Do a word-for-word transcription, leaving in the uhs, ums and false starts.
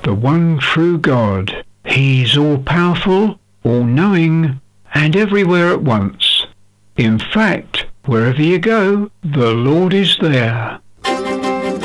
the one true God. He's all-powerful, all-knowing, and everywhere at once. In fact, wherever you go, the Lord is there.